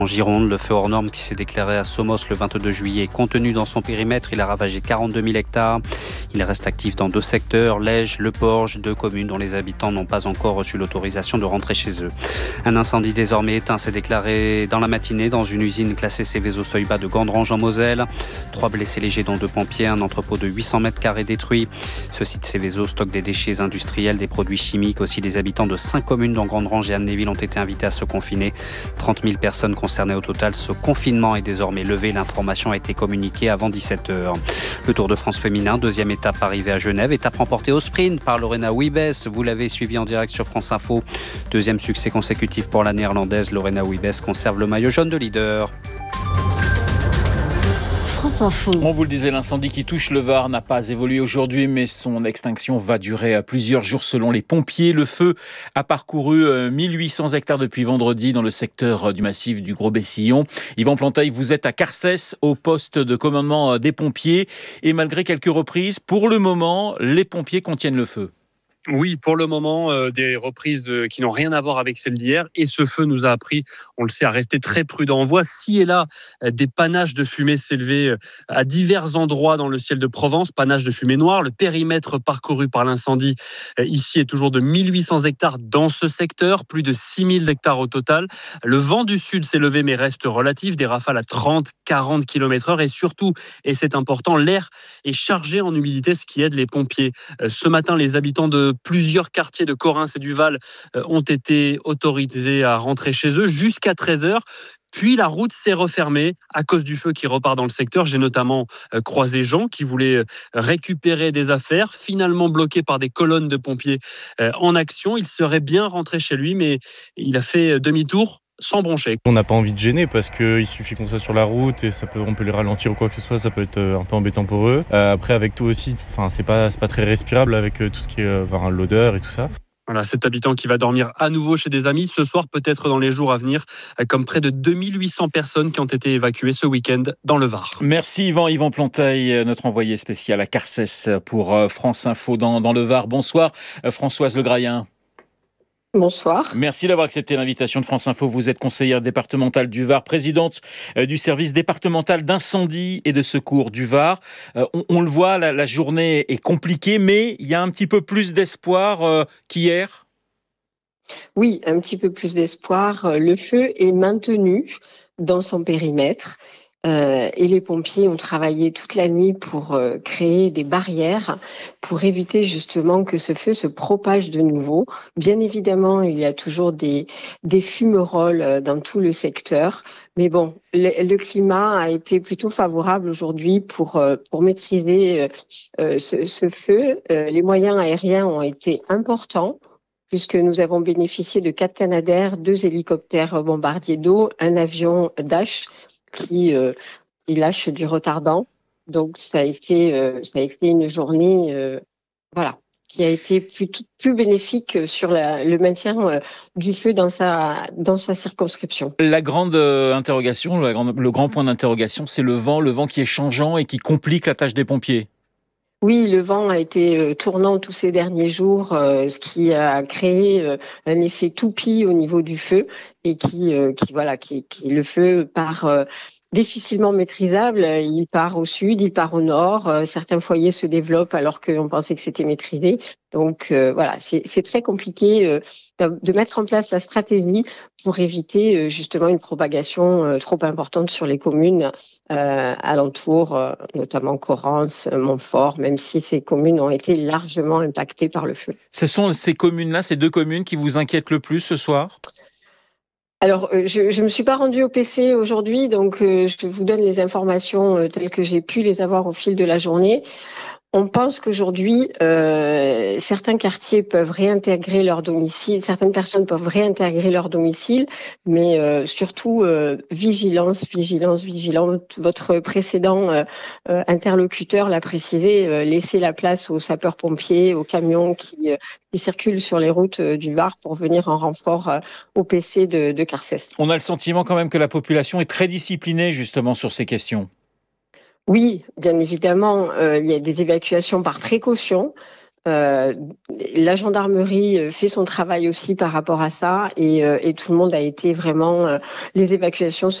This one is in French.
En Gironde, le feu hors norme qui s'est déclaré à Somos le 22 juillet est contenu dans son périmètre. Il a ravagé 42 000 hectares. Il reste actif dans 2 secteurs, Lège, Le Porge, 2 communes dont les habitants n'ont pas encore reçu l'autorisation de rentrer chez eux. Un incendie désormais éteint s'est déclaré dans la matinée dans une usine classée Céveso Seuil Bas de Gandrange en Moselle. 3 blessés légers dont 2 pompiers, un entrepôt de 800 mètres carrés détruit. Ce site Céveso stocke des déchets industriels, des produits chimiques. Aussi, les habitants de 5 communes dont Gandrange et Amnéville ont été invités à se confiner. 30 000 personnes concernées au total. Ce confinement est désormais levé. L'information a été communiquée avant 17h. Le Tour de France féminin, 2e étape arrivée à Genève. Étape remportée au sprint par Lorena Wiebes. Vous l'avez suivi en direct sur France Info. 2e succès consécutif pour la néerlandaise. Lorena Wiebes conserve le maillot jaune de leader. France Info. On vous le disait, l'incendie qui touche le Var n'a pas évolué aujourd'hui, mais son extinction va durer plusieurs jours selon les pompiers. Le feu a parcouru 1800 hectares depuis vendredi dans le secteur du massif du Gros-Bessillon. Yvan Planteil, vous êtes à Carcès, au poste de commandement des pompiers. Et malgré quelques reprises, pour le moment, les pompiers contiennent le feu. Oui, pour le moment, des reprises qui n'ont rien à voir avec celles d'hier. Et ce feu nous a appris, on le sait, à rester très prudent. On voit ci et là des panaches de fumée s'élever à divers endroits dans le ciel de Provence. Panaches de fumée noire. Le périmètre parcouru par l'incendie ici est toujours de 1800 hectares dans ce secteur. Plus de 6000 hectares au total. Le vent du sud s'est levé mais reste relatif. Des rafales à 30-40 km/h. Et surtout, et c'est important, l'air est chargé en humidité, ce qui aide les pompiers. Ce matin, les habitants de plusieurs quartiers de Correns et du Val ont été autorisés à rentrer chez eux jusqu'à 13h. Puis la route s'est refermée à cause du feu qui repart dans le secteur. J'ai notamment croisé Jean qui voulait récupérer des affaires, finalement bloqué par des colonnes de pompiers en action. Il serait bien rentré chez lui, mais il a fait demi-tour sans broncher. On n'a pas envie de gêner parce qu'il suffit qu'on soit sur la route et on peut les ralentir ou quoi que ce soit, ça peut être un peu embêtant pour eux. Après avec tout aussi, c'est pas très respirable avec tout ce qui est l'odeur et tout ça. Voilà, cet habitant qui va dormir à nouveau chez des amis ce soir, peut-être dans les jours à venir, comme près de 2800 personnes qui ont été évacuées ce week-end dans le Var. Merci Yvan Planteil, notre envoyé spécial à Carcès pour France Info dans le Var. Bonsoir Françoise Le Grayen. Bonsoir. Merci d'avoir accepté l'invitation de France Info. Vous êtes conseillère départementale du Var, présidente du service départemental d'incendie et de secours du Var. On le voit, la journée est compliquée, mais il y a un petit peu plus d'espoir qu'hier. Oui, un petit peu plus d'espoir. Le feu est maintenu dans son périmètre. Et les pompiers ont travaillé toute la nuit pour créer des barrières pour éviter justement que ce feu se propage de nouveau. Bien évidemment, il y a toujours des fumerolles dans tout le secteur. Mais bon, le climat a été plutôt favorable aujourd'hui pour maîtriser ce feu. Les moyens aériens ont été importants, puisque nous avons bénéficié de 4 Canadair, 2 hélicoptères bombardiers d'eau, un avion Dash qui lâche du retardant. Donc ça a été une journée qui a été plus bénéfique sur le maintien du feu dans sa circonscription. La grande interrogation, le grand point d'interrogation, c'est le vent qui est changeant et qui complique la tâche des pompiers. Oui, le vent a été tournant tous ces derniers jours, ce qui a créé un effet toupie au niveau du feu et qui le feu part difficilement maîtrisable. Il part au sud, il part au nord. Certains foyers se développent alors qu'on pensait que c'était maîtrisé. Donc c'est très compliqué de mettre en place la stratégie pour éviter justement une propagation trop importante sur les communes alentours, notamment Correns, Montfort, même si ces communes ont été largement impactées par le feu. Ce sont ces communes-là, ces 2 communes qui vous inquiètent le plus ce soir ? Alors, je me suis pas rendue au PC aujourd'hui, donc je vous donne les informations telles que j'ai pu les avoir au fil de la journée. On pense qu'aujourd'hui, certains quartiers peuvent réintégrer leur domicile, certaines personnes peuvent réintégrer leur domicile, mais surtout vigilance. Votre précédent interlocuteur l'a précisé, laissez la place aux sapeurs-pompiers, aux camions qui circulent sur les routes du Var pour venir en renfort au PC de Carcès. On a le sentiment quand même que la population est très disciplinée justement sur ces questions. Oui, bien évidemment, il y a des évacuations par précaution. La gendarmerie fait son travail aussi par rapport à ça et tout le monde a été vraiment... les évacuations